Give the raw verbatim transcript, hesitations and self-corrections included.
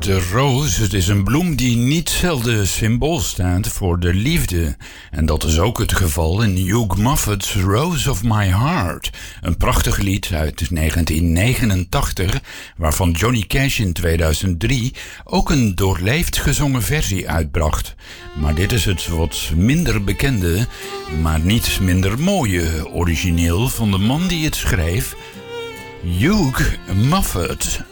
De roos, het is een bloem die niet zelden symbool staat voor de liefde. En dat is ook het geval in Hugh Moffat's Rose of My Heart. Een prachtig lied uit negentien negenentachtig, waarvan Johnny Cash in tweeduizend drie ook een doorleefd gezongen versie uitbracht. Maar dit is het wat minder bekende, maar niet minder mooie origineel van de man die het schreef, Hugh Moffat.